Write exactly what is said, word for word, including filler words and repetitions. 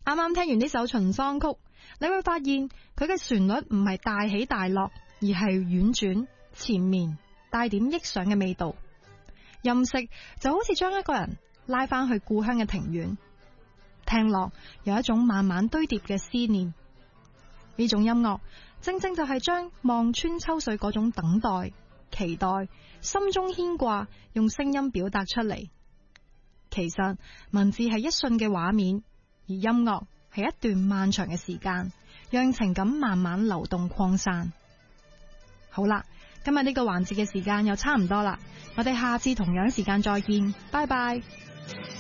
啱啱聽完呢首秦桑曲，你會發現佢嘅旋律唔係大起大落，而係婉轉纏綿，帶點憶想嘅味道。音色就好似將一個人拉翻去故鄉嘅庭院，聽落有一種慢慢堆疊嘅思念。呢種音樂正正就係將望穿秋水嗰種等待、期待、心中牽掛用聲音表達出嚟。其實文字係一瞬嘅畫面，而音樂係一段漫長嘅時間，讓情感慢慢流動擴散。好啦，今日呢個環節嘅時間又差唔多啦，我哋下次同樣時間再見，拜拜。